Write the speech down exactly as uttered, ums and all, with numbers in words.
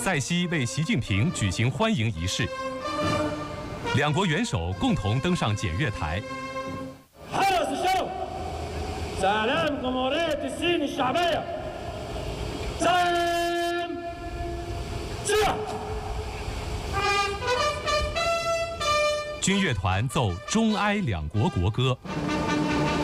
塞西为习近平举行欢迎仪式，两国元首共同登上检阅台。 سلام جمهورية الصين الشعبية. سلام. سلام. 军乐团奏中埃两国国歌。